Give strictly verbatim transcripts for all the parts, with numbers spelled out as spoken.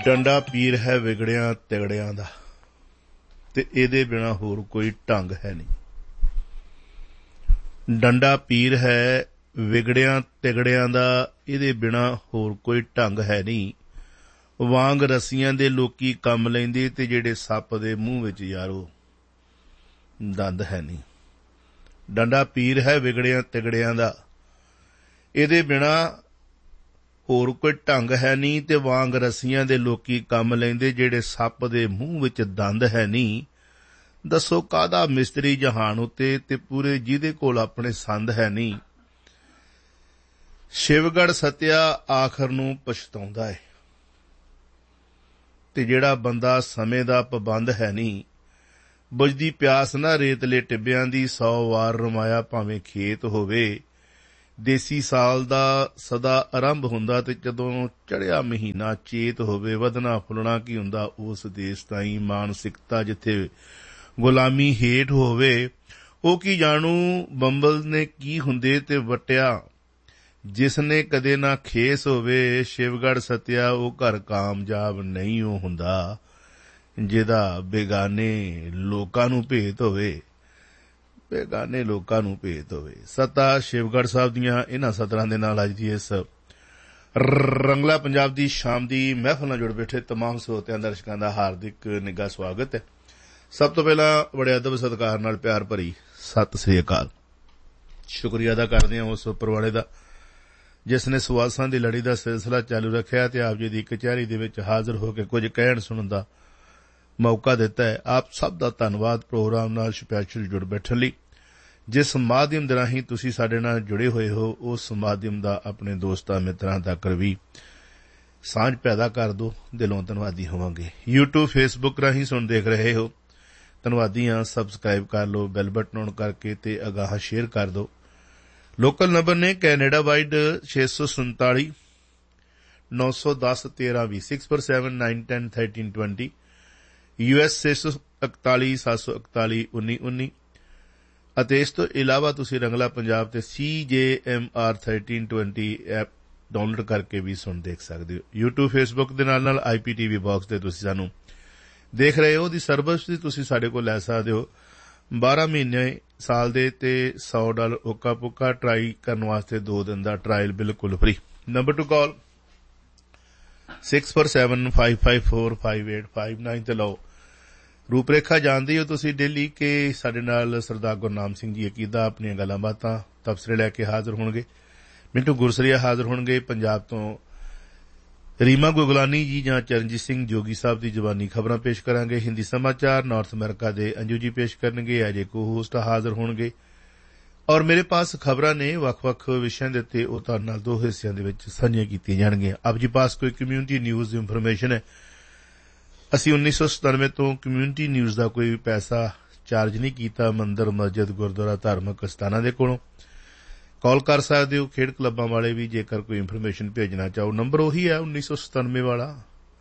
ਡੰਡਾ ਪੀਰ ਹੈ ਵਿਗੜਿਆਂ ਤਿਗੜਿਆਂ ਦਾ, ਤੇ ਇਹਦੇ ਬਿਨਾਂ ਹੋਰ ਕੋਈ ਢੰਗ ਹੈ ਨਹੀਂ। ਡੰਡਾ ਪੀਰ ਹੈ ਵਿਗੜਿਆਂ ਤਿਗੜਿਆਂ ਦਾ, ਇਹਦੇ ਬਿਨਾਂ ਹੋਰ ਕੋਈ ਢੰਗ ਹੈ ਨਹੀਂ। ਵਾਂਗ ਰੱਸੀਆਂ ਦੇ ਲੋਕੀ ਕੰਮ ਲੈਂਦੇ, ਤੇ ਜਿਹੜੇ ਸੱਪ ਦੇ ਮੂੰਹ ਵਿੱਚ ਯਾਰੋ ਦੰਦ ਹੈ ਨਹੀਂ। ਡੰਡਾ ਪੀਰ ਹੈ ਵਿਗੜਿਆਂ ਤਿਗੜਿਆਂ ਦਾ, ਇਹਦੇ ਬਿਨਾਂ ਹੋਰ ਕੋਈ ਢੰਗ ਹੈ ਨਹੀਂ, ਤੇ ਵਾਂਗ ਰੱਸੀਆਂ ਦੇ ਲੋਕੀ ਕੰਮ ਲੈਂਦੇ, ਜਿਹੜੇ ਸੱਪ ਦੇ ਮੂੰਹ ਵਿੱਚ ਦੰਦ ਹੈ ਨਹੀਂ। ਦੱਸੋ ਕਾਹਦਾ ਮਿਸਤਰੀ ਜਹਾਨ ਉੱਤੇ, ਤੇ ਪੂਰੇ ਜਿਹਦੇ ਕੋਲ ਆਪਣੇ ਸੰਦ ਹੈ ਨਹੀਂ। ਸ਼ਿਵਗੜ੍ਹ ਸੱਤਿਆ ਆਖਰ ਨੂੰ ਪਛਤਾਉਂਦਾ ਏ, ਤੇ ਜਿਹੜਾ ਬੰਦਾ ਸਮੇਂ ਦਾ ਪਾਬੰਦ ਹੈ ਨਹੀਂ। ਬੁਝਦੀ ਪਿਆਸ ਨਾ ਰੇਤਲੇ ਟਿੱਬਿਆਂ ਦੀ, ਸੌ ਵਾਰ ਰਮਾਇਆ ਭਾਵੇਂ ਖੇਤ ਹੋਵੇ। ਦੇਸੀ ਸਾਲ ਦਾ ਸਦਾ ਆਰੰਭ ਹੁੰਦਾ, ਤੇ ਜਦੋਂ ਚੜ੍ਹਿਆ ਮਹੀਨਾ ਚੇਤ ਹੋਵੇ। ਵਧਣਾ ਫੁੱਲਣਾ ਕੀ ਹੁੰਦਾ ਉਸ ਦੇਸ ਤਾਈਂ, ਮਾਨਸਿਕਤਾ ਜਿੱਥੇ ਗੁਲਾਮੀ ਹੇਠ ਹੋਵੇ। ਉਹ ਕੀ ਜਾਣੂ ਬੰਬਲ ਨੇ ਕੀ ਹੁੰਦੇ, ਤੇ ਵਟਿਆ ਜਿਸ ਨੇ ਕਦੇ ਨਾ ਖੇਸ ਹੋਵੇ। ਸ਼ਿਵਗੜ੍ਹ ਸੱਤਿਆ ਉਹ ਘਰ ਕਾਮਯਾਬ ਨਹੀਂ ਉਹ ਹੁੰਦਾ, ਜਿਹਦਾ ਬੇਗਾਨੇ ਲੋਕਾਂ ਨੂੰ ਭੇਤ ਹੋਵੇ। ਬੇਗਾਨੇ ਲੋਕਾਂ ਨੂੰ ਭੇਤ ਹੋਵੇ। ਸੱਤਾ ਸ਼ਿਵਗੜ੍ਹ ਸਾਹਿਬ ਦੀਆਂ ਇਹਨਾਂ ਸਤਰਾਂ ਦੇ ਨਾਲ ਅੱਜ ਦੀ ਇਸ ਰੰਗਲਾ ਪੰਜਾਬ ਦੀ ਸ਼ਾਮ ਦੀ ਮਹਿਫਲ ਨਾਲ ਜੁੜ ਬੈਠੇ ਤਮਾਮ ਸਰੋਤਿਆਂ ਦਰਸ਼ਕਾਂ ਦਾ ਹਾਰਦਿਕ ਨਿੱਘਾ ਸਵਾਗਤ ਹੈ। ਸਭ ਤੋਂ ਪਹਿਲਾਂ ਬੜੇ ਅਦਬ ਸਤਿਕਾਰ ਨਾਲ ਪਿਆਰ ਭਰੀ ਸਤਿ ਸ੍ਰੀ ਅਕਾਲ। ਸ਼ੁਕਰੀਆ ਅਦਾ ਕਰਦੇ ਹਾਂ ਉਸ ਪਰਵਾੜੇ ਦਾ ਜਿਸ ਨੇ ਸੁਆਸਾਂ ਦੀ ਲੜੀ ਦਾ ਸਿਲਸਿਲਾ ਚਾਲੂ ਰੱਖਿਆ, ਤੇ ਆਪ ਜੀ ਦੀ ਕਚਹਿਰੀ ਦੇ ਵਿੱਚ ਹਾਜ਼ਰ ਹੋ ਕੇ ਕੁਝ ਕਹਿਣ ਸੁਣਨ ਦਾ ਮੌਕਾ ਦਿੱਤਾ ਹੈ। ਆਪ ਸਭ ਦਾ ਧੰਨਵਾਦ ਪ੍ਰੋਗਰਾਮ ਨਾਲ ਸਪੈਸ਼ਲ ਜੁੜ ਬੈਠਣ ਲਈ। ਜਿਸ ਮਾਧਿਅਮ ਦੇ ਰਾਹੀਂ ਤੁਸੀਂ ਸਾਡੇ ਨਾਲ ਜੁੜੇ ਹੋਏ ਹੋ, ਉਸ ਮਾਧਿਅਮ ਦਾ ਆਪਣੇ ਦੋਸਤਾਂ ਮਿੱਤਰਾਂ ਤੱਕ ਵੀ ਸਾਂਝ ਪੈਦਾ ਕਰ ਦਿਓ। ਦਿਲੋਂ ਧੰਨਵਾਦੀ ਹੋਵਾਂਗੇ। ਯੂਟਿਊਬ ਫੇਸਬੁੱਕ ਰਾਹੀਂ ਸੁਣ ਦੇਖ ਰਹੇ ਹੋ, ਧੰਨਵਾਦੀ ਹਾਂ। ਸਬਸਕ੍ਰਾਈਬ ਕਰ ਲਓ ਬੈਲ ਬਟਨ ਔਨ ਕਰਕੇ, ਤੇ ਅਗਾਹ ਸ਼ੇਅਰ ਕਰ ਦਿਓ। ਲੋਕਲ ਨੰਬਰ ਨੇ ਕੈਨੇਡਾ ਵਾਈਡ ਛੇ ਸੌ ਸੰਤਾਲੀ ਨੌ ਸੌ ਦਸ ਤੇਰਾਂ ਵੀਹ six four seven nine ten thirteen twenty. U S ਛੇ ਸੌ ਇਕਤਾਲੀ ਸੱਤ ਸੌ ਇਕਤਾਲੀ ਉੱਨੀ ਉੱਨੀ। ਅਤੇ ਇਸ ਤੋਂ ਇਲਾਵਾ ਤੁਸੀਂ ਰੰਗਲਾ ਪੰਜਾਬ ਤੇ ਸੀ ਜੇ M R thirteen twenty app download ਕਰਕੇ ਵੀ ਸੁਣ ਦੇਖ ਸਕਦੇ ਹੋ। ਯੂਟਿਊਬ ਫੇਸਬੁੱਕ ਦੇ ਨਾਲ ਨਾਲ ਆਈ ਪੀ ਟੀ ਵੀ ਬਾਕਸ ਤੇ ਤੁਸੀਂ ਸਾਨੂੰ ਦੇਖ ਰਹੇ ਹੋ। ਉਹਦੀ ਸਰਵਿਸ ਵੀ ਤੁਸੀਂ ਸਾਡੇ ਕੋਲ ਲੈ ਸਕਦੇ ਹੋ। ਬਾਰਾਂ ਮਹੀਨੇ ਸਾਲ ਦੇ ਤੇ ਸੌ ਡਾਲਰ ਓਕਾ ਪੁੱਕਾ ਟਰਾਈ ਕਰਨ ਵਾਸਤੇ ਦੋ ਦਿਨ ਦਾ ਟਰਾਇਲ ਬਿਲਕੁਲ ਫਰੀ। ਨੰਬਰ ਟੂ ਕਾਲ six four seven five five four five eight five nine ਤੇ ਲਓ। ਰੂਪਰੇਖਾ ਜਾਣਦੇ ਹੋ ਤੁਸੀਂ ਡੇਲੀ ਕਿ ਸਾਡੇ ਨਾਲ ਸਰਦਾਰ ਗੁਰਨਾਮ ਸਿੰਘ ਜੀ ਅਕੀਦਾ ਆਪਣੀਆਂ ਗੱਲਾਂ ਬਾਤਾਂ ਤਬਸਰੇ ਲੈ ਕੇ ਹਾਜ਼ਰ ਹੋਣਗੇ। ਮਿੰਟੂ ਗੁਰਸਰੀਆ ਹਾਜ਼ਰ ਹੋਣਗੇ। ਪੰਜਾਬ ਤੋਂ ਰੀਮਾ ਗੁਗਲਾਨੀ ਜੀ ਜਾਂ ਚਰਨਜੀਤ ਸਿੰਘ ਜੋਗੀ ਸਾਹਿਬ ਦੀ ਜ਼ਬਾਨੀ ਖਬਰਾਂ ਪੇਸ਼ ਕਰਾਂਗੇ। ਹਿੰਦੀ ਸਮਾਚਾਰ ਨਾਰਥ ਅਮਰੀਕਾ ਦੇ ਅੰਜੂ ਜੀ ਪੇਸ਼ ਕਰਨਗੇ। ਐਜ ਏ ਕੋ ਹੋਸਟ ਹਾਜ਼ਰ ਹੋਣਗੇ। ਔਰ ਮੇਰੇ ਪਾਸ ਖਬਰਾਂ ਨੇ ਵੱਖ-ਵੱਖ ਵਿਸ਼ਿਆਂ ਦੇ ਉੱਤੇ, ਉਹ ਤੁਹਾਡੇ ਨਾਲ ਦੋ ਹਿੱਸਿਆਂ ਦੇ ਵਿੱਚ ਸਾਂਝੀਆਂ ਕੀਤੀਆਂ ਜਾਣਗੀਆਂ। ਆਪ ਜੀ ਪਾਸ ਕੋਈ ਕਮਿਊਨਿਟੀ ਨਿਊਜ਼ ਇਨਫੋਰਮੇਸ਼ਨ ਹੈ, ਅਸੀਂ ਉੱਨੀ ਸੌ ਸਤਾਨਵੇਂ ਤੋਂ ਕਮਿਊਨਿਟੀ ਨਿਊਜ਼ ਦਾ ਕੋਈ ਪੈਸਾ ਚਾਰਜ ਨਹੀਂ ਕੀਤਾ। ਮੰਦਰ ਮਸਜਿਦ ਗੁਰਦੁਆਰਾ ਧਾਰਮਿਕ ਸਥਾਨਾਂ ਦੇ ਕੋਲੋਂ ਕਾਲ ਕਰ ਸਕਦੇ ਹੋ। ਖੇਡ ਕਲੱਬਾਂ ਵਾਲੇ ਵੀ ਜੇਕਰ ਕੋਈ ਇਨਫੋਰਮੇਸ਼ਨ ਭੇਜਣਾ ਚਾਹੋ, ਨੰਬਰ ਉਹੀ ਹੈ ਉੱਨੀ ਸੌ ਸਤਾਨਵੇਂ ਵਾਲਾ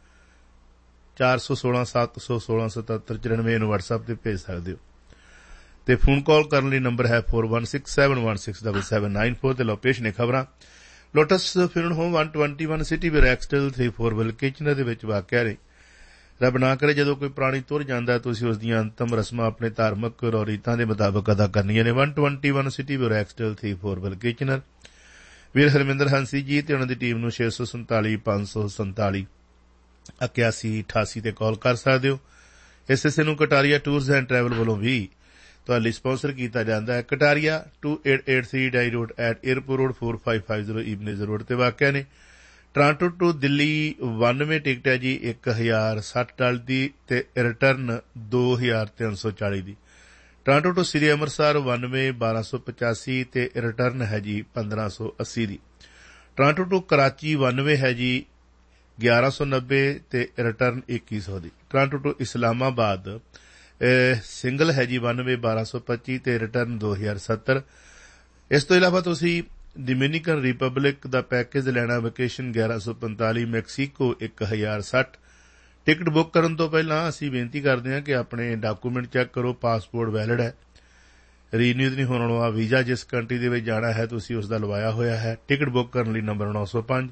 ਚਾਰ ਸੌ ਸੋਲਾਂ ਸੱਤ ਸੌ ਸੋਲਾਂ ਸਤੱਤਰ ਚੁਰਾਨਵੇਂ ਨੂੰ ਵਟਸਐਪ ਤੇ ਭੇਜ ਸਕਦੇ ਹੋ। ਤੇ ਫੋਨ ਕਾਲ ਕਰਨ ਲਈ ਨੰਬਰ ਹੈ four one six seven one six double seven nine four ਤੇ ਲੋਕੇਸ਼ਨ ਹੈ ਖਬਰਾਂ ਲੋਟਸ ਫਿਰਨ home one twenty one city ਰੈਕਸਟਲ three four will Kitchener ਦੇ ਵਿੱਚ ਵਾਕਿਆ ਨੇ। ਰੱਬ ਨਾ ਕਰੇ ਜਦੋਂ ਕੋਈ ਪ੍ਰਾਣੀ ਤੁਰ ਜਾਂਦਾ, ਤੁਸੀਂ ਉਸ ਦੀਆਂ ਅੰਤਮ ਰਸਮਾਂ ਆਪਣੇ ਧਾਰਮਿਕ ਰੌਰੀਤਾਂ ਦੇ ਮੁਤਾਬਕ ਅਦਾ ਕਰਨੀਆਂ ਨੇ। One twenty one city ਰੈਕਸਟਲ three four will Kitchener. ਵੀਰ ਹਰਮਿੰਦਰ ਹੰਸੀ ਜੀ ਤੇ ਉਹਨਾਂ ਦੀ ਟੀਮ ਨੂੰ ਛੇ ਸੌ ਸੰਤਾਲੀ ਪੰਜ ਸੌ ਸੰਤਾਲੀ ਇਕਿਆਸੀ ਅਠਾਸੀ ਤੇ ਕਾਲ ਕਰ ਸਕਦੇ ਹੋ। ਇਸ ਹਿੱਸੇ ਨੂੰ ਕਟਾਰੀਆ ਟੂਰਸ ਐਂਡ ਟਰੈਵਲ ਵੱਲੋਂ ਵੀ ਤੁਹਾਡੇ ਲਈ ਸਪਾਂਸਰ ਕੀਤਾ ਜਾਂਦਾ ਹੈ। Kataria to eight eight three dye road at airport road four five five zero ਈਬਨੇਜ਼ਰ road ਤੇ ਵਾਕਿਆ ਨੇ। ਟਰਾਂਟੋ ਟੂ ਦਿੱਲੀ ਬਾਨਵੇਂ ਟਿਕਟ ਹੈ ਜੀ ਇੱਕ ਹਜ਼ਾਰ ਸੱਠ ਡਾਲਰ ਦੀ, ਤੇ ਰਿਟਰਨ ਦੋ ਹਜ਼ਾਰ ਤਿੰਨ ਸੌ ਚਾਲੀ ਦੀ। ਟਰਾਂਟੋ ਟੂ ਸ੍ਰੀ ਅੰਮ੍ਰਿਤਸਰ ਬਾਨਵੇਂ ਬਾਰਾਂ ਸੌ ਪਚਾਸੀ ਤੇ ਰਿਟਰਨ ਹੈ ਜੀ ਪੰਦਰਾਂ ਸੌ ਅੱਸੀ ਦੀ। ਟਰਾਂਟੋ ਟੂ ਕਰਾਚੀ ਬਾਨਵੇਂ ਹੈ ਜੀ ਗਿਆਰਾਂ ਸੌ ਨੱਬੇ ਤੇ ਰਿਟਰਨ ਇੱਕੀ ਸੌ ਦੀ। ਟਰਾਂਟੋ ਟੂ ਇਸਲਾਮਾਬਾਦ ਸਿੰਗਲ ਹੈ ਜੀ ਬਾਨਵੇਂ ਬਾਰਾਂ ਸੌ ਪੱਚੀ ਤੇ ਰਿਟਰਨ ਦੋ ਹਜ਼ਾਰ ਸੱਤਰ। ਇਸ ਤੋਂ ਇਲਾਵਾ ਤੁਸੀਂ ਡੋਮਿਨਿਕਨ ਰਿਪਬਲਿਕ ਦਾ ਪੈਕੇਜ ਲੈਣਾ, ਵੈਕੇਸ਼ਨ ਗਿਆਰਾਂ ਸੌ ਪੰਤਾਲੀ, ਮੈਕਸੀਕੋ ਇੱਕ ਹਜ਼ਾਰ ਸੱਠ। ਟਿਕਟ ਬੁੱਕ ਕਰਨ ਤੋਂ ਪਹਿਲਾਂ ਅਸੀਂ ਬੇਨਤੀ ਕਰਦੇ ਹਾਂ ਕਿ ਆਪਣੇ ਡਾਕੂਮੈਂਟ ਚੈੱਕ ਕਰੋ, ਪਾਸਪੋਰਟ ਵੈਲਿਡ ਹੈ, ਰੀਨਿਊ ਨਹੀਂ ਹੋਣ ਵਾਲਾ। ਵੀਜ਼ਾ ਜਿਸ ਕੰਟਰੀ ਦੇ ਵਿੱਚ ਜਾਣਾ ਹੈ ਤੁਸੀਂ ਉਸ ਦਾ ਲਵਾਇਆ ਹੋਇਆ ਹੈ। ਟਿਕਟ ਬੁੱਕ ਕਰਨ ਲਈ ਨੰਬਰ ਨੌ ਸੌ ਪੰਜ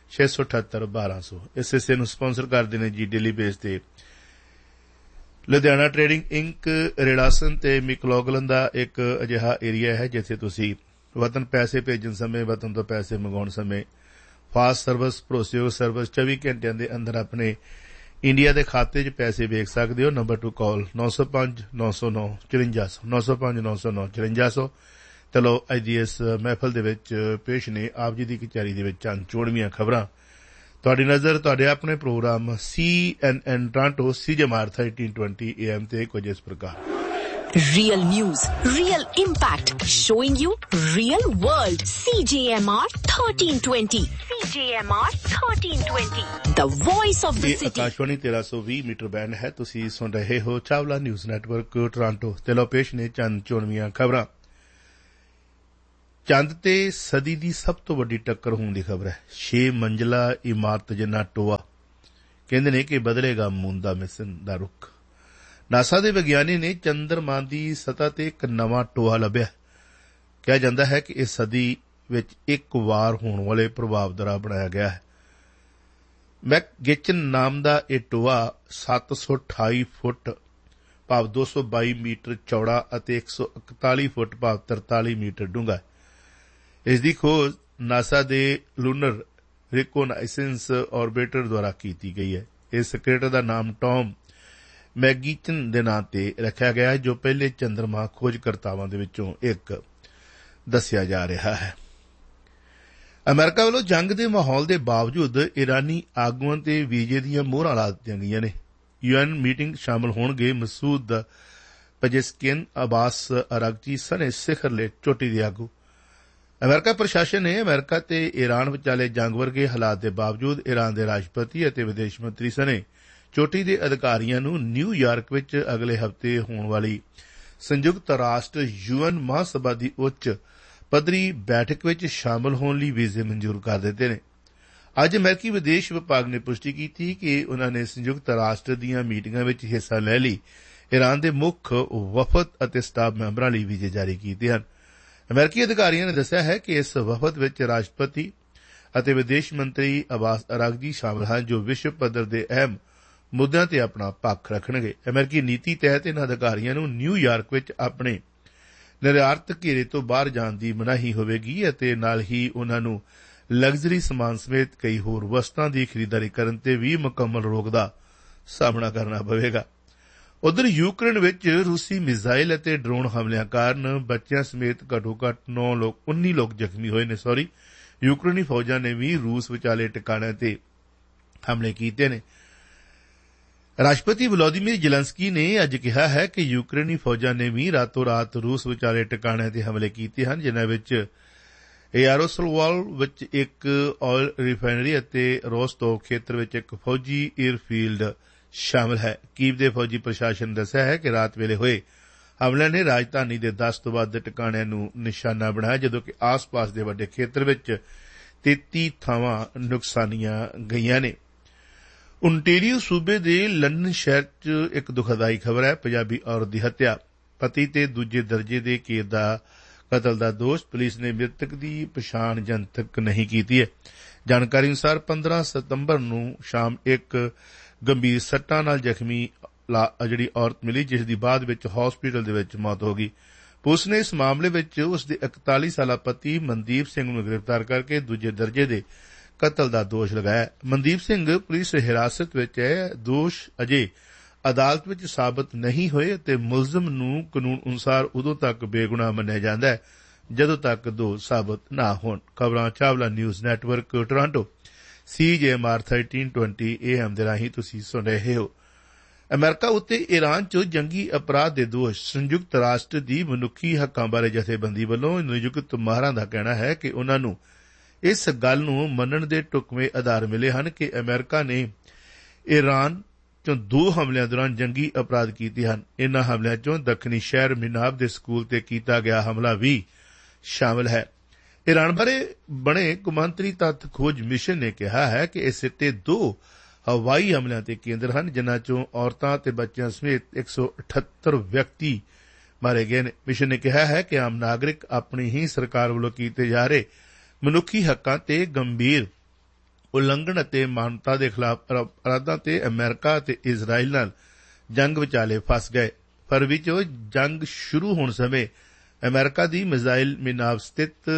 ਛੇ ਸੌ ਅਠੱਤਰ ਬਾਰਾਂ ਸੌ। ਇਸ ਹਿੱਸੇ ਨੂੰ ਸਪਾਂਸਰ ਕਰਦੇ ਨੇ ਜੀ ਡੇਲੀ ਬੇਸ ਤੇ ਲੁਧਿਆਣਾ ਟ੍ਰੇਡਿੰਗ ਇੰਕ, ਰੇੜਾਸਨ ਤੇ ਮਿਕਲੋਗਲਨ ਦਾ ਇੱਕ ਅਜਿਹਾ ਏਰੀਆ ਹੈ ਜਿੱਥੇ ਤੁਸੀਂ ਵਤਨ ਪੈਸੇ ਭੇਜਣ ਸਮੇਂ, ਵਤਨ ਤੋਂ ਪੈਸੇ ਮੰਗਾਉਣ ਸਮੇਂ ਫਾਸਟ ਸਰਵਿਸ, ਭਰੋਸੇਯੋਗ ਸਰਵਿਸ ਚੌਵੀ ਘੰਟਿਆਂ ਦੇ ਅੰਦਰ ਆਪਣੇ ਇੰਡੀਆ ਦੇ ਖਾਤੇ 'ਚ ਪੈਸੇ ਵੇਖ ਸਕਦੇ ਹੋ। ਨੰਬਰ ਟੂ ਕਾਲ ਨੌ ਸੌ ਪੰਜ ਨੌ ਸੌ ਨੌ ਚੁਰੰਜਾ ਸੌ ਨੌ ਸੌ ਪੰਜ ਨੌ ਸੌ ਨੌ ਚੁਰੰਜਾ ਸੌ। ਚਲੋ ਅੱਜ ਦੀ ਇਸ ਮਹਿਫਲ ਦੇ ਵਿੱਚ ਪੇਸ਼ ਨੇ ਆਪ ਜੀ ਦੀ ਕਚਹਿਰੀ ਦੇ ਵਿੱਚ ਚੰਦ ਚੋਣਵੀਆਂ ਖਬਰਾਂ। ਤੁਹਾਡੀ ਨਜ਼ਰ ਤੁਹਾਡੇ ਆਪਣੇ ਪ੍ਰੋਗਰਾਮ ਸੀ ਐਨ ਐਨ ਟੋਰਾਂਟੋ ਸੀ ਜੇ M R thirteen twenty A M ਤੇ ਕੁਝ ਇਸ ਪ੍ਰਕਾਰ। Real news, real impact, showing you real world. C J M R thirteen twenty. C J M R thirteen twenty. The voice of the city. Akashvani ਤੇਰਾਂ ਸੌ ਵੀਹ metre band ਹੈ। ਤੁਸੀਂ ਸੁਣ ਰਹੇ ਹੋ ਚਾਵਲਾ ਨਿਊਜ਼ ਨੈਟਵਰਕ ਟੋਰਾਂਟੋ। ਤੇ ਲਓ ਪੇਸ਼ ਨੇ ਚੰਦ ਚੋਣਵੀਆਂ ਖਬਰਾਂ। ਚੰਦ ਤੇ ਸਦੀ ਦੀ ਸਭ ਤੋਂ ਵੱਡੀ ਟੱਕਰ ਹੋਣ ਦੀ ਖਬਰ ਹੈ। ਛੇ ਮੰਜ਼ਲਾ ਇਮਾਰਤ ਜਿੰਨਾ ਟੋਆ, ਕਹਿੰਦੇ ਨੇ ਕਿ ਬਦਲੇਗਾ ਮੂਨ ਦਾ ਮਿਸ਼ਨ ਦਾ ਰੁਖ। ਨਾਸਾ ਦੇ ਵਿਗਿਆਨੀ ਨੇ ਚੰਦਰਮਾ ਦੀ ਸਤ੍ਹਾ ਤੇ ਇੱਕ ਨਵਾਂ ਟੋਆ ਲੱਭਿਆ। ਕਿਹਾ ਜਾਂਦਾ ਹੈ ਕਿ ਇਸ ਸਦੀ ਵਿੱਚ ਇੱਕ ਵਾਰ ਹੋਣ ਵਾਲੇ ਪ੍ਰਭਾਵ ਦੁਆਰਾ ਬਣਾਇਆ ਗਿਆ ਹੈ। ਮੈਕਗਿਚਨ ਨਾਮ ਦਾ ਇਹ ਟੋਆ ਸੱਤ ਸੌ ਅਠਾਈ ਫੁੱਟ ਭਾਵ ਦੋ ਸੌ ਬਾਈ ਮੀਟਰ ਚੌੜਾ ਅਤੇ ਇੱਕ ਸੌ ਇਕਤਾਲੀ ਫੁੱਟ ਭਾਵ ਤਰਤਾਲੀ ਮੀਟਰ ਡੂੰਘਾ ਹੈ। ਇਸ ਦੀ ਖੋਜ ਨਾਸਾ ਦੇ ਲੂਨਰ ਰਿਕੋਨਾਇਸੈਂਸ ਆਰਬਿਟਰ ਦੁਆਰਾ ਕੀਤੀ ਗਈ ਹੈ। ਇਸ ਕ੍ਰੇਟਰ ਦਾ ਨਾਮ ਟੌਮ ਮੈਕਗਿਚਨ ਦੇ ਨਾਂ ਤੇ ਰੱਖਿਆ ਗਿਆ ਹੈ, ਜੋ ਪਹਿਲੇ ਚੰਦਰਮਾ ਖੋਜਕਰਤਾਵਾਂ ਦੇ ਵਿੱਚੋਂ ਇੱਕ ਦੱਸਿਆ ਜਾ ਰਿਹਾ ਹੈ। ਅਮਰੀਕਾ ਵੱਲੋਂ ਜੰਗ ਦੇ ਮਾਹੌਲ ਦੇ ਬਾਵਜੂਦ ਇਰਾਨੀ ਆਗੂਆਂ ਤੇ ਵੀਜ਼ੇ ਦੀਆਂ ਮੋਹਰਾਂ ਲਾ ਦਿੱਤੀਆਂ ਗਈਆਂ ਨੇ। ਯੂਐਨ ਮੀਟਿੰਗ ਸ਼ਾਮਲ ਹੋਣਗੇ ਮਸੂਦ ਪਜੇਸਕਿਨ, ਅਬਾਸ ਅਰਾਗਚੀ ਸਣੇ ਸਿਖਰਲੇ ਚੋਟੀ ਦੇ ਆਗੂ। ਅਮਰੀਕਾ ਪ੍ਰਸ਼ਾਸਨ ਨੇ ਅਮਰੀਕਾ ਤੇ ਈਰਾਨ ਵਿਚਾਲੇ ਜੰਗ ਵਰਗੇ ਹਾਲਾਤ ਦੇ ਬਾਵਜੂਦ ਈਰਾਨ ਦੇ ਰਾਸ਼ਟਰਪਤੀ ਅਤੇ ਵਿਦੇਸ਼ ਮੰਤਰੀ ਸਣੇ ਚੋਟੀ ਦੇ ਅਧਿਕਾਰੀਆਂ ਨੂੰ ਨਿਊਯਾਰਕ ਵਿੱਚ ਅਗਲੇ ਹਫ਼ਤੇ ਹੋਣ ਵਾਲੀ ਸੰਯੁਕਤ ਰਾਸ਼ਟਰ ਯੂਐਨ ਮਹਾਸਭਾ ਦੀ ਉੱਚ ਪੱਧਰੀ ਬੈਠਕ ਵਿੱਚ ਸ਼ਾਮਲ ਹੋਣ ਲਈ ਵੀਜ਼ੇ ਮਨਜ਼ੂਰ ਕਰ ਦਿੱਤੇ ਨੇ। ਅੱਜ ਅਮਰੀਕੀ ਵਿਦੇਸ਼ ਵਿਭਾਗ ਨੇ ਪੁਸ਼ਟੀ ਕੀਤੀ ਕਿ ਉਨ੍ਹਾਂ ਨੇ ਸੰਯੁਕਤ ਰਾਸ਼ਟਰ ਦੀਆਂ ਮੀਟਿੰਗਾਂ ਵਿੱਚ ਹਿੱਸਾ ਲੈ ਲਈ ਈਰਾਨ ਦੇ ਮੁੱਖ ਵਫਦ ਅਤੇ ਸਟਾਫ ਮੈਂਬਰਾਂ ਲਈ ਵੀਜ਼ੇ ਜਾਰੀ ਕੀਤੇ ਹਨ। ਅਮਰੀਕੀ ਅਧਿਕਾਰੀਆਂ ਨੇ ਦੱਸਿਆ ਹੈ ਕਿ ਇਸ ਵਫਦ ਵਿੱਚ ਰਾਸ਼ਟਰਪਤੀ ਅਤੇ ਵਿਦੇਸ਼ ਮੰਤਰੀ ਅਬਾਸ ਅਰਾਗਚੀ ਸ਼ਾਮਲ ਹਨ, ਜੋ ਵਿਸ਼ਵ ਪੱਧਰ ਦੇ ਅਹਿਮ ਮੁੱਦਿਆਂ ਤੇ ਆਪਣਾ ਪੱਖ ਰੱਖਣਗੇ। ਅਮਰੀਕੀ ਨੀਤੀ ਤਹਿਤ ਇਨ੍ਹਾਂ ਅਧਿਕਾਰੀਆਂ ਨੂੰ ਨਿਊਯਾਰਕ ਵਿੱਚ ਆਪਣੇ ਨਿਰਯਾਤ ਘੇਰੇ ਤੋਂ ਬਾਹਰ ਜਾਣ ਦੀ ਮਨਾਹੀ ਹੋਵੇਗੀ ਅਤੇ ਨਾਲ ਹੀ ਉਨ੍ਹਾਂ ਨੂੰ ਲਗਜ਼ਰੀ ਸਮਾਨ ਸਮੇਤ ਕਈ ਹੋਰ ਵਸਤਾਂ ਦੀ ਖਰੀਦਦਾਰੀ ਕਰਨ ਤੇ ਵੀ ਮੁਕੰਮਲ ਰੋਕ ਦਾ ਸਾਹਮਣਾ ਕਰਨਾ ਪਵੇਗਾ। ਉਧਰ ਯੂਕਰੇਨ ਵਿੱਚ ਰੂਸੀ ਮਿਜ਼ਾਈਲ ਅਤੇ ਡਰੋਨ ਹਮਲਿਆਂ ਕਾਰਨ ਬੱਚਿਆਂ ਸਮੇਤ ਘੱਟੋ ਘੱਟ ਨੌ ਲੋਕ ਉੱਨੀ ਲੋਕ ਜ਼ਖਮੀ ਹੋਏ ਨੇ। ਸੌਰੀ ਯੂਕਰੇਨੀ ਫੌਜਾਂ ਨੇ ਵੀ ਰੂਸ ਵਿਚਾਲੇ ਟਿਕਾਣਿਆਂ ਤੇ ਹਮਲੇ ਕੀਤੇ ਨੇ। ਰਾਸ਼ਟਰਪਤੀ ਵਲੋਦੀਮੀਰ ਜ਼ੈਲੈਂਸਕੀ ਨੇ ਅੱਜ ਕਿਹਾ ਹੈ ਕਿ ਯੂਕਰੇਨੀ ਫੌਜਾਂ ਨੇ ਵੀ ਰਾਤੋਂ ਰਾਤ ਰੂਸ ਵਿਚਾਲੇ ਟਿਕਾਣਿਆਂ ਤੇ ਹਮਲੇ ਕੀਤੇ ਹਨ, ਜਿਨ੍ਹਾਂ ਵਿੱਚ ਯਾਰੋਸਲਵਾਲ ਵਿੱਚ ਇੱਕ ਆਇਲ ਰਿਫਾਇਨਰੀ ਅਤੇ ਰੋਸਟੋਵ ਖੇਤਰ ਵਿੱਚ ਇੱਕ ਫੌਜੀ ਏਅਰਫੀਲਡ ਸ਼ਾਮਲ ਹੈ। ਕੀਵ ਦੇ ਫੌਜੀ ਪ੍ਰਸ਼ਾਸਨ ਨੇ ਦੱਸਿਆ ਹੈ ਕਿ ਰਾਤ ਵੇਲੇ ਹੋਏ ਹਮਲਿਆਂ ਨੇ ਰਾਜਧਾਨੀ ਦੇ ਦਸ ਤੋਂ ਵੱਧ ਟਿਕਾਣਿਆਂ ਨੂੰ ਨਿਸ਼ਾਨਾ ਬਣਾਇਆ, ਜਦੋਂ ਕਿ ਆਸ-ਪਾਸ ਦੇ ਵੱਡੇ ਖੇਤਰ ਵਿੱਚ ਤੇਤੀ ਥਾਵਾਂ ਨੁਕਸਾਨੀਆਂ ਗਈਆਂ ਨੇ। ਓਨਟੇਰੀਓ ਸੂਬੇ ਦੇ ਲੰਡਨ ਸ਼ਹਿਰ 'ਚ ਇੱਕ ਦੁਖਦਾਈ ਖਬਰ ਹੈ। ਪੰਜਾਬੀ ਔਰਤ ਦੀ ਹੱਤਿਆ, ਪਤੀ ਤੇ ਦੂਜੇ ਦਰਜੇ ਦੇ ਕੇਸ ਦਾ ਕਤਲ ਦਾ ਦੋਸ਼। ਪੁਲਿਸ ਨੇ ਮ੍ਰਿਤਕ ਦੀ ਪਛਾਣ ਜਨਤਕ ਨਹੀਂ ਕੀਤੀ ਹੈ। ਜਾਣਕਾਰੀ ਅਨੁਸਾਰ ਪੰਦਰਾਂ ਸਤੰਬਰ ਨੂੰ ਸ਼ਾਮ ਇੱਕ ਗੰਭੀਰ ਸੱਟਾਂ ਨਾਲ ਜ਼ਖਮੀ ਜਿਹੜੀ ਔਰਤ ਮਿਲੀ, ਜਿਸ ਦੀ ਬਾਅਦ ਵਿੱਚ ਹਸਪਤਾਲ ਦੇ ਵਿੱਚ ਮੌਤ ਹੋ ਗਈ। ਪੁਲਿਸ ਨੇ ਇਸ ਮਾਮਲੇ ਵਿੱਚ ਉਸ ਦੇ ਇਕਤਾਲੀ ਸਾਲਾ ਪਤੀ ਮਨਦੀਪ ਸਿੰਘ ਨੂੰ ਗ੍ਰਿਫਤਾਰ ਕਰਕੇ ਦੂਜੇ ਦਰਜੇ ਦੇ ਕਤਲ ਦਾ ਦੋਸ਼ ਲਗਾਇਆ। ਮਨਦੀਪ ਸਿੰਘ ਪੁਲਿਸ ਹਿਰਾਸਤ ਵਿੱਚ ਹੈ। ਦੋਸ਼ ਅਜੇ ਅਦਾਲਤ ਵਿੱਚ ਸਾਬਤ ਨਹੀਂ ਹੋਏ ਅਤੇ ਮੁਲਜ਼ਮ ਨੂੰ ਕਾਨੂੰਨ ਅਨੁਸਾਰ ਉਦੋਂ ਤੱਕ ਬੇਗੁਨਾਹ ਮੰਨਿਆ ਜਾਂਦਾ ਹੈ ਜਦੋਂ ਤੱਕ ਦੋਸ਼ ਸਾਬਤ ਨਾ ਹੋਣ। ਖਬਰਾਂ ਚਾਵਲਾ ਨਿਊਜ਼ ਨੈਟਵਰਕ ਟੋਰਾਂਟੋ ਸੀ ਜੇ M R thirteen twenty A M ਦੇ ਰਾਹੀਂ ਤੁਸੀਂ ਸੁਣ ਰਹੇ ਹੋ। ਅਮਰੀਕਾ ਉੱਤੇ ਈਰਾਨ 'ਚ ਜੰਗੀ ਅਪਰਾਧ ਦੇ ਦੋਸ਼। ਸੰਯੁਕਤ ਰਾਸ਼ਟਰ ਦੀ ਮਨੁੱਖੀ ਹੱਕਾਂ ਬਾਰੇ ਜਥੇਬੰਦੀ ਵੱਲੋਂ ਨਿਯੁਕਤ ਮਾਹਰਾਂ ਦਾ ਕਹਿਣਾ ਹੈ ਕਿ ਉਨ੍ਹਾਂ ਨੂੰ ਇਸ ਗੱਲ ਨੂੰ ਮੰਨਣ ਦੇ ਢੁਕਵੇਂ ਆਧਾਰ ਮਿਲੇ ਹਨ ਕਿ ਅਮਰੀਕਾ ਨੇ ਈਰਾਨ 'ਚੋਂ ਦੋ ਹਮਲਿਆਂ ਦੌਰਾਨ ਜੰਗੀ ਅਪਰਾਧ ਕੀਤੇ ਹਨ। ਇਨ੍ਹਾਂ ਹਮਲਿਆਂ 'ਚੋਂ ਦੱਖਣੀ ਸ਼ਹਿਰ ਮਿਨਾਬ ਦੇ ਸਕੂਲ ਤੇ ਕੀਤਾ ਗਿਆ ਹਮਲਾ ਵੀ ਸ਼ਾਮਲ ਹੈ। ਈਰਾਨ ਬਾਰੇ ਬਣੇ ਕੌਮਾਂਤਰੀ ਤੱਥ ਖੋਜ ਮਿਸ਼ਨ ਨੇ ਕਿਹਾ ਹੈ ਕਿ ਇਸ ਸਿੱਟੇ ਦੋ ਹਵਾਈ ਹਮਲਿਆਂ ਤੇ ਕੇਂਦਰ ਹਨ, ਜਿਨ੍ਹਾਂ 'ਚੋਂ ਔਰਤਾਂ ਤੇ ਬੱਚਿਆਂ ਸਮੇਤ ਇੱਕ ਸੌ ਅਠੱਤਰ ਵਿਅਕਤੀ ਮਾਰੇ ਗਏ ਨੇ। ਮਿਸ਼ਨ ਨੇ ਕਿਹਾ ਹੈ ਕਿ ਆਮ ਨਾਗਰਿਕ ਆਪਣੀ ਹੀ ਸਰਕਾਰ ਵੱਲੋਂ ਕੀਤੇ ਜਾ ਰਹੇ ਮਨੁੱਖੀ ਹੱਕਾਂ ਤੇ ਗੰਭੀਰ ਉਲੰਘਣ ਅਤੇ ਮਾਨਵਤਾ ਦੇ ਖਿਲਾਫ ਅਪਰਾਧਾਂ ਤੇ ਅਮਰੀਕਾ ਅਤੇ ਇਜ਼ਰਾਈਲ ਨਾਲ ਜੰਗ ਵਿਚਾਲੇ ਫਸ ਗਏ। ਫਰਵਰੀ ਚ ਜੰਗ ਸ਼ੁਰੂ ਹੋਣ ਸਮੇਂ ਅਮਰੀਕਾ ਦੀ ਮਿਜ਼ਾਈਲ ਮਿਨਾਬ ਸਥਿਤ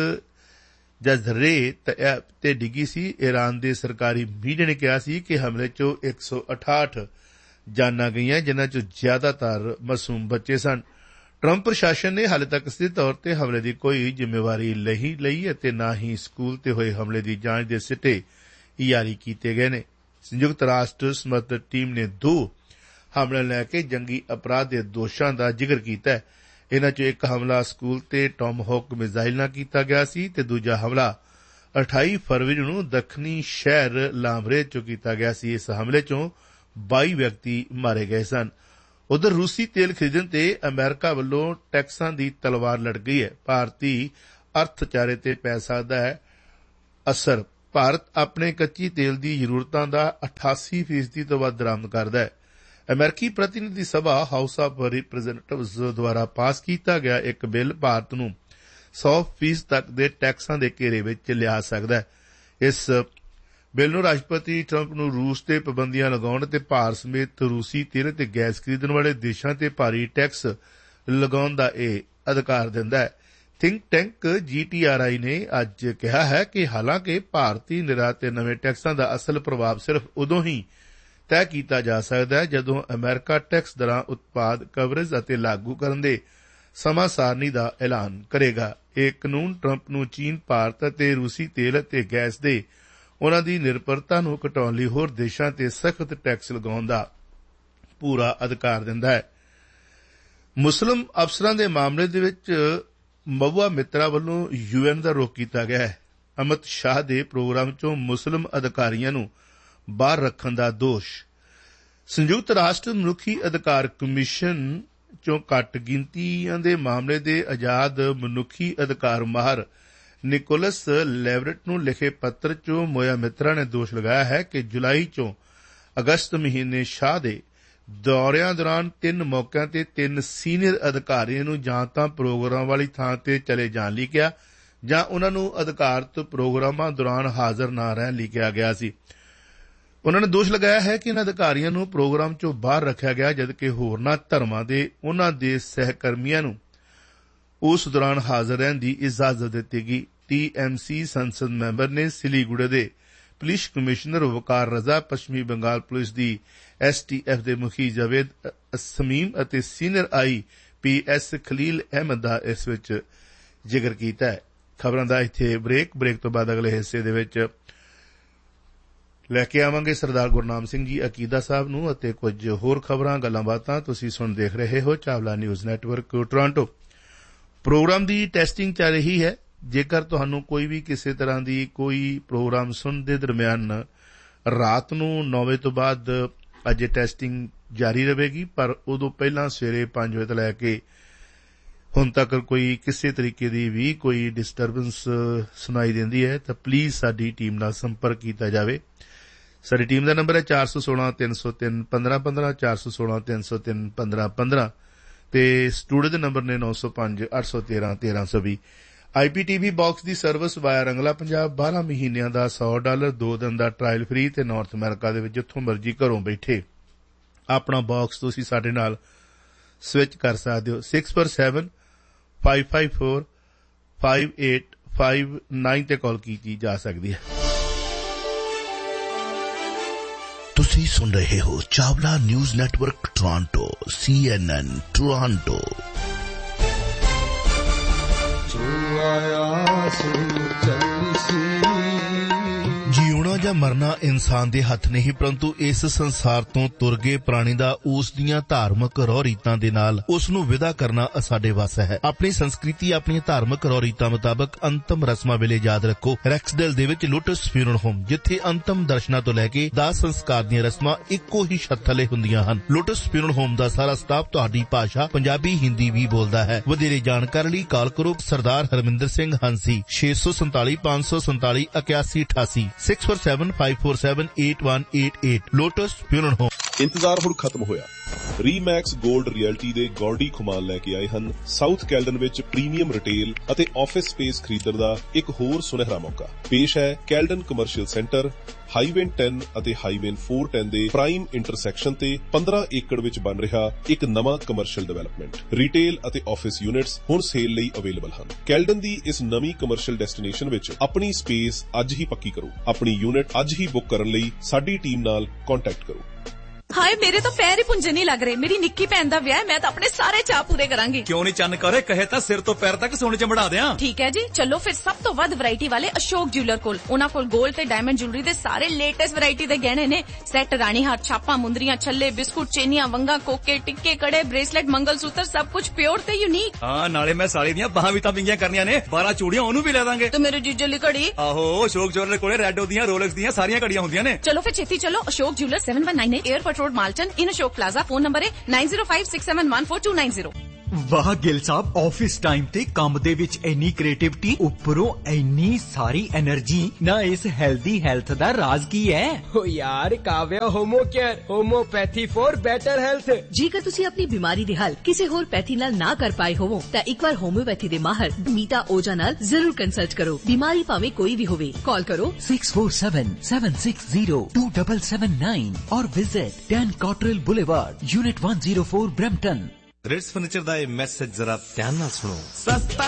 ਜਜ਼ਰੇ ਤੇ ਡਿੱਗੀ ਸੀ। ਈਰਾਨ ਦੇ ਸਰਕਾਰੀ ਮੀਡੀਆ ਨੇ ਕਿਹਾ ਸੀ ਕਿ ਹਮਲੇ ਚੋਂ ਇੱਕ ਸੌ ਅਠਾਹਠ ਜਾਨਾਂ ਗਈਆਂ, ਜਿਨ੍ਹਾਂ ਚੋਂ ਜ਼ਿਆਦਾਤਰ ਮਾਸੂਮ ਬੱਚੇ ਸਨ। ਟਰੰਪ ਪ੍ਰਸ਼ਾਸਨ ਨੇ ਹਾਲੇ ਤੱਕ ਸਿੱਧੇ ਤੌਰ ਤੇ ਹਮਲੇ ਦੀ ਕੋਈ ਜ਼ਿੰਮੇਵਾਰੀ ਨਹੀਂ ਲਈ ਅਤੇ ਨਾ ਹੀ ਸਕੂਲ ਤੇ ਹੋਏ ਹਮਲੇ ਦੀ ਜਾਂਚ ਦੇ ਸਿੱਟੇ ਜਾਰੀ ਕੀਤੇ ਗਏ ਨੇ। ਸੰਯੁਕਤ ਰਾਸ਼ਟਰ ਸਮਰਥਕ ਟੀਮ ਨੇ ਦੋ ਹਮਲਿਆਂ ਲੈ ਕੇ ਜੰਗੀ ਅਪਰਾਧ ਦੇ ਦੋਸ਼ਾਂ ਦਾ ਜ਼ਿਕਰ ਕੀਤਾ ਹੈ। ਇਨ੍ਹਾਂ ਚੋਂ ਇੱਕ ਹਮਲਾ ਸਕੂਲ ਤੇ ਟੌਮਹੌਕ ਮਿਜ਼ਾਈਲ ਨਾਲ ਕੀਤਾ ਗਿਆ ਸੀ ਤੇ ਦੂਜਾ ਹਮਲਾ ਅਠਾਈ ਫਰਵਰੀ ਨੂੰ ਦੱਖਣੀ ਸ਼ਹਿਰ ਲਾਮਰੇ ਚੋਂ ਕੀਤਾ ਗਿਆ ਸੀ। ਇਸ ਹਮਲੇ ਚੋਂ ਬਾਈ ਵਿਅਕਤੀ ਮਾਰੇ ਗਏ ਸਨ। ਉਧਰ ਰੂਸੀ ਤੇਲ ਖਰੀਦਣ ਤੇ ਅਮਰੀਕਾ ਵੱਲੋਂ ਟੈਕਸਾਂ ਦੀ ਤਲਵਾਰ ਲੜ ਗਈ ਹੈ। ਭਾਰਤੀ ਅਰਥਚਾਰੇ ਤੇ ਪੈ ਸਕਦਾ ਹੈ ਅਸਰ। ਭਾਰਤ ਆਪਣੇ ਕੱਚੀ ਤੇਲ ਦੀ ਜ਼ਰੂਰਤਾਂ ਦਾ ਅਠਾਸੀ ਫੀਸਦੀ ਤੋਂ ਵੱਧ ਦਰਾਮਦ ਕਰਦਾ ਹੈ। ਅਮਰੀਕੀ ਪ੍ਰਤੀਨਿਧੀ ਸਭਾ ਹਾਊਸ ਆਫ ਰਿਪ੍ਰੈਜ਼ੈਂਟੇਟਿਵਜ਼ ਦੁਆਰਾ ਪਾਸ ਕੀਤਾ ਗਿਆ ਇੱਕ ਬਿੱਲ ਭਾਰਤ ਨੂੰ ਸੌ ਫੀਸਦ ਤੱਕ ਦੇ ਟੈਕਸਾਂ ਦੇ ਘੇਰੇ ਵਿੱਚ ਲਿਆ ਸਕਦਾ ਹੈ। ਇਸ ਬਿੱਲ ਨੂੰ ਰਾਸ਼ਟਰਪਤੀ ਟਰੰਪ ਨੂੰ ਰੂਸ ਤੇ ਪਾਬੰਦੀਆਂ ਲਗਾਉਣ ਅਤੇ ਭਾਰਤ ਸਮੇਤ ਰੂਸੀ ਤੇਲ ਅਤੇ ਗੈਸ ਖਰੀਦਣ ਵਾਲੇ ਦੇਸ਼ਾਂ ਤੇ ਭਾਰੀ ਟੈਕਸ ਲਗਾਉਣ ਦਾ ਇਹ ਅਧਿਕਾਰ ਦਿੰਦਾ ਹੈ। Think tank G T R I ਨੇ ਅੱਜ ਕਿਹਾ ਹੈ ਕਿ ਹਾਲਾਂਕਿ ਭਾਰਤੀ ਨਿਰਯਾਤ ਤੇ ਨਵੇਂ ਟੈਕਸਾਂ ਦਾ ਅਸਲ ਪ੍ਰਭਾਵ ਸਿਰਫ ਉਦੋਂ ਹੀ ਤੈਅ ਕੀਤਾ ਜਾ ਸਕਦਾ ਹੈ ਜਦੋਂ ਅਮਰੀਕਾ ਟੈਕਸ ਦਰਾਂ, ਉਤਪਾਦ ਕਵਰੇਜ ਅਤੇ ਲਾਗੂ ਕਰਨ ਦੇ ਸਮਾਂ ਸਾਰਣੀ ਦਾ ਐਲਾਨ ਕਰੇਗਾ। ਇਹ ਕਾਨੂੰਨ ਟਰੰਪ ਨੂੰ ਚੀਨ, ਭਾਰਤ ਅਤੇ ਰੂਸੀ ਤੇਲ ਅਤੇ ਗੈਸ ਦੇ ਉਨ੍ਹਾਂ ਦੀ ਨਿਰਭਰਤਾ ਨੂੰ ਘਟਾਉਣ ਲਈ ਹੋਰ ਦੇਸ਼ਾਂ ਤੇ ਸਖਤ ਟੈਕਸ ਲਗਾਉਣ ਦਾ ਪੂਰਾ ਅਧਿਕਾਰ ਦਿੰਦਾ ਹੈ। ਮੁਸਲਿਮ ਅਫਸਰਾਂ ਦੇ ਮਾਮਲੇ ਦੇ ਵਿੱਚ ਮਹੁਆ ਮਿੱਤਰਾ ਵੱਲੋਂ ਯੂ ਐਨ ਦਾ ਰੁਖ ਕੀਤਾ ਗਿਆ ਹੈ। ਅਮਿਤ ਸ਼ਾਹ ਦੇ ਪ੍ਰੋਗਰਾਮ ਚੋਂ ਮੁਸਲਿਮ ਅਧਿਕਾਰੀਆਂ ਨੂੰ ਬਾਹਰ ਰੱਖਣ ਦਾ ਦੋਸ਼। ਸੰਯੁਕਤ ਰਾਸ਼ਟਰ ਮਨੁੱਖੀ ਅਧਿਕਾਰ ਕਮਿਸ਼ਨ ਚੋਂ ਘੱਟ ਗਿਣਤੀਆਂ ਦੇ ਮਾਮਲੇ ਦੇ ਆਜ਼ਾਦ ਮਨੁੱਖੀ ਅਧਿਕਾਰ ਮਾਹਰ ਨਿਕੋਲਸ ਲੈਵਰਟ ਨੂੰ ਲਿਖੇ ਪੱਤਰ ਚੋਂ ਮੋਇਆ ਮਿੱਤਰਾ ਨੇ ਦੋਸ਼ ਲਗਾਇਆ ਹੈ ਕਿ ਜੁਲਾਈ ਚੋਂ ਅਗਸਤ ਮਹੀਨੇ ਸ਼ਾਹ ਦੇ ਦੌਰਿਆਂ ਦੌਰਾਨ ਤਿੰਨ ਮੌਕਿਆਂ ਤੇ ਤਿੰਨ ਸੀਨੀਅਰ ਅਧਿਕਾਰੀਆਂ ਨੂੰ ਜਾਂ ਤਾਂ ਪ੍ਰੋਗਰਾਮ ਵਾਲੀ ਥਾਂ ਤੇ ਚਲੇ ਜਾਣ ਲਈ ਕਿਹਾ ਜਾਂ ਉਨ੍ਹਾਂ ਨੂੰ ਅਧਿਕਾਰਤ ਪ੍ਰੋਗਰਾਮਾਂ ਦੌਰਾਨ ਹਾਜ਼ਰ ਨਾ ਰਹਿਣ ਲਈ ਕਿਹਾ ਗਿਆ ਸੀ। ਉਨ੍ਹਾਂ ਨੇ ਦੋਸ਼ ਲਗਾਇਆ ਹੈ ਕਿ ਇਨ੍ਹਾਂ ਅਧਿਕਾਰੀਆਂ ਨੂੰ ਪ੍ਰੋਗਰਾਮ ਚੋਂ ਬਾਹਰ ਰੱਖਿਆ ਗਿਆ ਜਦਕਿ ਹੋਰਨਾਂ ਧਰਮਾਂ ਦੇ ਉਨ੍ਹਾਂ ਦੇ ਸਹਿਕਰਮੀਆਂ ਨੂੰ ਉਸ ਦੌਰਾਨ ਹਾਜ਼ਰ ਰਹਿਣ ਦੀ ਇਜਾਜ਼ਤ ਦਿੱਤੀ ਗਈ। ਟੀ ਐਮ ਸੀ ਸੰਸਦ ਮੈਂਬਰ ਨੇ ਸਿਲੀਗੁੜੇ ਦੇ ਪੁਲਿਸ ਕਮਿਸ਼ਨਰ ਵਕਾਰ ਰਜ਼ਾ, ਪੱਛਮੀ ਬੰਗਾਲ ਪੁਲਿਸ ਦੀ ਐਸ ਟੀ ਐਫ ਦੇ ਮੁਖੀ ਜਾਵੇਦ ਸਮੀਮ ਅਤੇ ਸੀਨੀਅਰ ਆਈ ਪੀ ਐਸ ਖਲੀਲ ਅਹਿਮਦ ਦਾ ਇਸ ਵਿੱਚ ਜ਼ਿਕਰ ਕੀਤਾ ਹੈ। ਖਬਰਾਂ ਦਾ ਇੱਥੇ ਬ੍ਰੇਕ ਬ੍ਰੇਕ ਤੋਂ ਬਾਅਦ ਅਗਲੇ ਹਿੱਸੇ ਦੇ ਵਿੱਚ ਲੈ ਕੇ ਆਵਾਂਗੇ ਸਰਦਾਰ ਗੁਰਨਾਮ ਸਿੰਘ ਜੀ ਅਕੀਦਾ ਸਾਹਿਬ ਨੂੰ ਅਤੇ ਕੁਝ ਹੋਰ ਖਬਰਾਂ ਗੱਲਾਂ ਬਾਤਾਂ। ਤੁਸੀਂ ਸੁਣ ਦੇਖ ਰਹੇ ਹੋ Chawla news network Toronto. Programme ਦੀ ਟੈਸਟਿੰਗ ਚੱਲ ਰਹੀ ਹੈ। ਜੇਕਰ ਤੁਹਾਨੂੰ ਕੋਈ ਵੀ ਕਿਸੇ ਤਰ੍ਹਾਂ ਦੀ ਕੋਈ ਪ੍ਰੋਗਰਾਮ ਸੁਣਨ ਦੇ ਦਰਮਿਆਨ ਰਾਤ ਨੂੰ ਨੌ ਵਜੇ ਤੋਂ ਬਾਅਦ ਅੱਜ ਟੈਸਟਿੰਗ ਜਾਰੀ ਰਹੇਗੀ, ਪਰ ਉਦੋਂ ਪਹਿਲਾਂ ਸਵੇਰੇ ਪੰਜ ਵਜੇ ਤੋਂ ਲੈ ਕੇ ਹੁਣ ਤੱਕ ਕੋਈ ਕਿਸੇ ਤਰੀਕੇ ਦੀ ਵੀ ਕੋਈ ਡਿਸਟਰਬੈਂਸ ਸੁਣਾਈ ਦਿੰਦੀ ਹੈ ਤਾਂ ਪਲੀਜ਼ ਸਾਡੀ ਟੀਮ ਨਾਲ ਸੰਪਰਕ ਕੀਤਾ ਜਾਵੇ। ਸਾਡੀ ਟੀਮ ਦਾ ਨੰਬਰ ਹੈ ਚਾਰ ਸੌ ਸੋਲਾਂ ਤਿੰਨ ਸੌ ਤਿੰਨ ਪੰਦਰਾਂ ਪੰਦਰਾਂ ਚਾਰ ਸੌ ਸੋਲਾਂ ਤਿੰਨ ਸੌ ਤਿੰਨ ਪੰਦਰਾਂ ਪੰਦਰਾਂ ਤੇ ਸਟੂਡੀਓ ਦੇ ਨੰਬਰ ਨੇ ਨੌ ਸੌ ਪੰਜ ਅੱਠ ਸੌ ਤੇਰਾਂ ਤੇਰਾਂ ਸੌ ਵੀਹ। ਆਈ ਪੀ ਟੀ ਵੀ ਬਾਕਸ ਦੀ ਸਰਵਿਸ ਵਾਇਆ ਰੰਗਲਾ ਪੰਜਾਬ ਬਾਰਾਂ ਮਹੀਨਿਆਂ ਦਾ ਸੌ ਡਾਲਰ ਦੋ ਦਿਨ ਦਾ ਟਰਾਇਲ ਫ੍ਰੀ ਤੇ ਨਾਰਥ ਅਮਰੀਕਾ ਦੇ ਵਿੱਚ ਜਿੱਥੋਂ ਮਰਜ਼ੀ ਘਰੋਂ ਬੈਠੇ ਆਪਣਾ ਬਾਕਸ ਤੁਸੀਂ ਸਾਡੇ ਨਾਲ ਸਵਿਚ ਕਰ ਸਕਦੇ ਹੋ। Six four seven five five four five eight five nine ਤੇ ਕਾਲ ਕੀਤੀ ਜਾ ਸਕਦੀ ਹੈ। ਤੁਸੀਂ ਸੁਣ ਰਹੇ ਹੋ ਚਾਵਲਾ ਨਿਊਜ਼ ਨੈਟਵਰਕ ਟੋਰਾਂਟੋ ਸੀ ਐਨ ਐਨ ਟੋਰਾਂਟੋ। ਜਿਉਣਾ ਜਾਂ ਮਰਨਾ ਇਨਸਾਨ ਦੇ ਹੱਥ ਨਹੀਂ, ਪਰੰਤੂ ਇਸ ਸੰਸਾਰ ਤੋਂ ਤੁਰ ਗਏ ਪ੍ਰਾਣੀ ਦਾ ਉਸ ਦੀਆਂ ਧਾਰਮਿਕ ਰਹੁ ਰੀਤਾਂ ਦੇ ਨਾਲ ਉਸ ਨੂੰ ਵਿਦਾ ਕਰਨਾ ਸਾਡੇ ਵੱਸ ਹੈ। ਆਪਣੀ ਸੰਸਕ੍ਰਿਤੀ, ਆਪਣੀਆਂ ਧਾਰਮਿਕ ਰਹੁ ਰੀਤਾਂ ਮੁਤਾਬਕ ਅੰਤਮ ਰਸਮਾਂ ਵੇਲੇ ਯਾਦ ਰੱਖੋ ਰੈਕਸਡੇਲ ਦੇ ਵਿੱਚ ਲੋਟਸ ਫਿਊਨਰਲ ਹੋਮ, ਜਿੱਥੇ ਅੰਤਮ ਦਰਸ਼ਨਾਂ ਤੋਂ ਲੈ ਕੇ ਦਾਹ ਸੰਸਕਾਰ ਦੀਆਂ ਰਸਮਾਂ ਇੱਕੋ ਹੀ ਛੱਤ ਥੱਲੇ ਹੁੰਦੀਆਂ ਹਨ। ਲੋਟਸ ਫਿਊਨਰਲ ਹੋਮ ਦਾ ਸਾਰਾ ਸਟਾਫ ਤੁਹਾਡੀ ਭਾਸ਼ਾ ਪੰਜਾਬੀ ਹਿੰਦੀ ਵੀ ਬੋਲਦਾ ਹੈ। ਵਧੇਰੇ ਜਾਣਕਾਰੀ ਲਈ ਕਾਲ ਕਰੋ ਸਰਦਾਰ ਹਰਮਿੰਦਰ ਸਿੰਘ ਹੰਸੀ ਛੇ ਸੌ ਸੰਤਾਲੀ ਪੰਜ ਸੌ ਸੰਤਾਲੀ ਇਕਿਆਸੀ ਅਠਾਸੀ six four seven five four seven eight one eight eight. Lotus funeral home. ਇੰਤਜ਼ਾਰ ਹੁਣ ਖਤਮ ਹੋਇਆ। ਰੀਮੈਕਸ ਗੋਲਡ ਰਿਐਲਟੀ ਦੇ ਗੌਰਡੀ ਖੁਮਾਨ ਲੈ ਕੇ ਆਏ ਹਨ ਸਾਊਥ ਕੈਲਡਨ ਵਿੱਚ ਪ੍ਰੀਮੀਅਮ ਰਿਟੇਲ ਅਤੇ ਆਫਿਸ ਸਪੇਸ ਖਰੀਦਣ ਦਾ ਇੱਕ ਹੋਰ ਸੁਨਹਿਰਾ ਮੌਕਾ। ਪੇਸ਼ ਹੈ ਕੈਲਡਨ ਕਮਰਸ਼ੀਅਲ ਸੈਂਟਰ, ਹਾਈਵੇ ਦਸ ਅਤੇ ਹਾਈਵੇ ਚਾਰ ਸੌ ਦਸ ਦੇ ਪ੍ਰਾਈਮ ਇੰਟਰਸੈਕਸ਼ਨ ਤੇ ਪੰਦਰਾਂ ਏਕੜ ਵਿੱਚ ਬਣ ਰਿਹਾ ਇੱਕ ਨਵਾਂ ਕਮਰਸ਼ੀਅਲ ਡਿਵੈਲਪਮੈਂਟ। ਰਿਟੇਲ ਅਤੇ ਆਫਿਸ ਯੂਨਿਟਸ ਹੁਣ ਸੇਲ ਲਈ ਅਵੇਲੇਬਲ ਹਨ। ਕੈਲਡਨ ਦੀ ਇਸ ਨਵੀਂ ਕਮਰਸ਼ੀਅਲ ਡੈਸਟੀਨੇਸ਼ਨ ਵਿੱਚ ਆਪਣੀ ਸਪੇਸ ਅੱਜ ਹੀ ਪੱਕੀ ਕਰੋ। ਆਪਣੀ ਯੂਨਿਟ ਅੱਜ ਹੀ ਬੁੱਕ ਕਰਨ ਲਈ ਸਾਡੀ ਟੀਮ ਨਾਲ ਕੰਟੈਕਟ ਕਰੋ। ਹਾਏ ਮੇਰੇ ਤਾਂ ਪੈਰ ਹੀ ਪੁੰਜੇ ਨਹੀਂ ਲੱਗ ਰਹੇ। ਮੇਰੀ ਨਿੱਕੀ ਭੈਣ ਦਾ ਵਿਆਹ, ਮੈਂ ਤਾਂ ਆਪਣੇ ਸਾਰੇ ਚਾਅ ਪੂਰੇ ਕਰਾਂਗੀ। ਕਿਉਂ ਨਹੀਂ ਚੰਨ ਕਰੇ, ਕਹੇ ਤਾਂ ਸਿਰ ਤੋਂ ਪੈਰ ਤੱਕ ਸੋਨੇ ਚ ਮੜਾ ਦਿਆਂ। ਠੀਕ ਹੈ ਜੀ, ਚਲੋ ਫਿਰ ਸਭ ਤੋਂ ਵੱਧ ਵੈਰਾਈਟੀ ਵਾਲੇ ਅਸ਼ੋਕ ਜਿਊਲਰ ਕੋਲ। ਉਹਨਾਂ ਕੋਲ 골ਡ ਤੇ ਡਾਇਮੰਡ ਜੁਐਲਰੀ ਦੇ ਸਾਰੇ ਲੇਟੈਸਟ ਵੈਰਾਈਟੀ ਦੇ ਗਹਿਣੇ ਨੇ। ਸੈੱਟ, ਰਾਣੀ ਹਾਰ, ਛਾਪਾਂ, ਮੁੰਦਰੀਆਂ, ਛੱਲੇ, ਬਿਸਕੁਟ, ਚੇਨੀਆਂ, ਵੰਗਾ, ਕੋਕੇ, ਟਿੱਕੇ, ਕੜੇ, ਬ੍ਰੇਸਲੇਟ, ਮੰਗਲਸੂਤਰ, ਸਭ ਕੁਝ ਪਿਓਰ ਤੇ ਯੂਨੀਕ। ਹਾਂ, ਨਾਲੇ ਮੈਂ ਸਾਲੇ ਦੀਆਂ ਬਾਹਾਂ ਵੀ ਤਾਂ ਵਿੰਗੀਆਂ ਕਰਨੀਆਂ ਨੇ। ਬਾਰਾਂ ਚੂੜੀਆਂ ਉਹਨੂੰ ਵੀ ਲੈ ਦਾਂਗੇ। ਤੇ ਮੇਰੇ ਜੀਜੇ ਲਈ ਘੜੀ। ਆਹੋ, ਅਸ਼ੋਕ ਜਿਊਲਰ ਕੋਲੇ ਰੈਡੋ ਦੀਆਂ, ਰੋਲੈਕਸ ਦੀਆਂ ਸਾਰੀਆਂ ਘੜੀਆਂ ਹੁੰਦੀਆਂ ਨੇ। ਚਲੋ ਫਿਰ ਛੇਤੀ ਚਲੋ। Ashok jeweller seven one nine eight airport road, Malton, ਇਨ ਅਸ਼ੋਕ ਪਲਾਜ਼ਾ। ਫੋਨ ਨੰਬਰ ਹੈ ਨਾइन zero five six seven one four to nine zero. ਵਾਹ ਗਿੱਲ ਸਾਹਿਬ, ਆਫਿਸ ਟਾਈਮ ਤੇ ਕੰਮ ਦੇ ਵਿੱਚ ਇੰਨੀ ਕ੍ਰੀਏਟਿਵਿਟੀ, ਉੱਪਰੋਂ ਇੰਨੀ ਸਾਰੀ એનર્ਜੀ। ਨਾ ਇਸ ਹੈਲਦੀ ਹੈਲਥ ਦਾ ਰਾਜ਼ ਕੀ ਹੈ? ਓ ਯਾਰ, Kavya homo care, homeopathy for better health. ਜੇਕਰ ਤੁਸੀਂ ਆਪਣੀ ਬਿਮਾਰੀ ਦੇ ਹੱਲ ਕਿਸੇ ਹੋਰ ਪੈਥੀ ਨਾਲ ਨਾ ਕਰ ਪਾਏ ਹੋਵੋ ਤਾਂ ਇੱਕ ਵਾਰ ਹੋਮਿਓਪੈਥੀ ਦੇ ਮਾਹਰ ਮੀਤਾ ਓਜਾ ਨਾਲ ਜ਼ਰੂਰ ਕੰਸਲਟ ਕਰੋ। ਬਿਮਾਰੀ ਭਾਵੇਂ ਕੋਈ ਵੀ ਹੋਵੇ, ਕਾਲ ਕਰੋ six four seven seven six zero to double seven nine और visit ten Cottrell boulevard, unit one zero four Brampton. Ritz furniture ਦਾ ਇਹ ਮੈਸੇਜ ਜ਼ਰਾ ਧਿਆਨ ਨਾਲ ਸੁਣੋ। ਸਸਤਾ